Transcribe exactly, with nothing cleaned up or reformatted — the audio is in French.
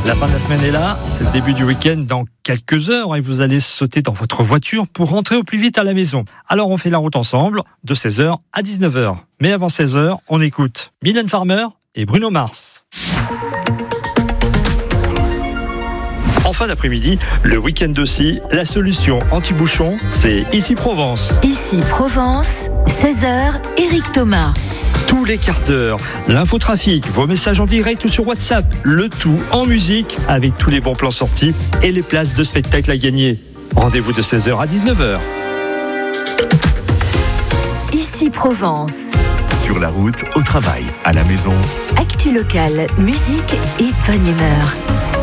La fin de la semaine est là, c'est le début du week-end dans quelques heures et vous allez sauter dans votre voiture pour rentrer au plus vite à la maison. Alors on fait la route ensemble de seize heures à dix-neuf heures. Mais avant seize heures, on écoute Mylène Farmer et Bruno Mars. En fin d'après-midi, le week-end aussi, la solution anti-bouchon, c'est Ici Provence. Ici Provence, seize heures, Éric Thomas. Tous les quarts d'heure, l'infotrafic, vos messages en direct ou sur WhatsApp, le tout en musique avec tous les bons plans sortis et les places de spectacle à gagner. Rendez-vous de seize heures à dix-neuf heures. Ici Provence. Sur la route, au travail, à la maison. Actu locale, musique et bonne humeur.